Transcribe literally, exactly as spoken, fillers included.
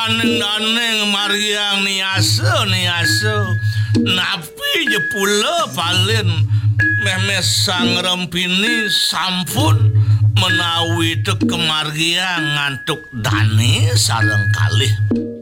daneng-daneng Mariang niasa niasa napi je pula palin memes sang rempini sampun menawi teu kemargian ngantuk dani sareng kalih